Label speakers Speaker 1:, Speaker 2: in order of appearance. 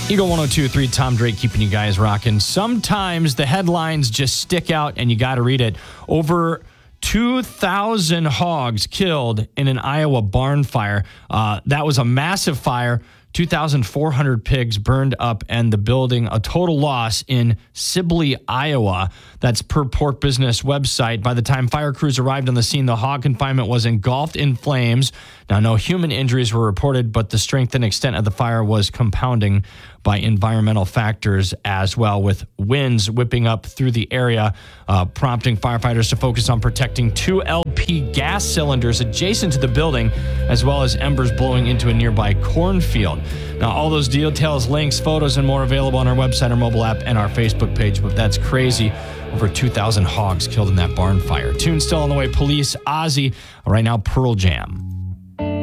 Speaker 1: Eagle 102.3, Tom Drake keeping you guys rocking. Sometimes the headlines just stick out and you got to read it. Over 2,000 hogs killed in an Iowa barn fire. That was a massive fire. 2,400 pigs burned up and the building, a total loss in Sibley, Iowa. That's per Pork Business website. By the time fire crews arrived on the scene, the hog confinement was engulfed in flames. Now, no human injuries were reported, but the strength and extent of the fire was compounding by environmental factors as well, with winds whipping up through the area, prompting firefighters to focus on protecting 2 LP gas cylinders adjacent to the building, as well as embers blowing into a nearby cornfield. Now, all those details, links, photos, and more available on our website, our mobile app, and our Facebook page. But that's crazy. Over 2,000 hogs killed in that barn fire. Tune still on the way. Police, Ozzy. Right now, Pearl Jam.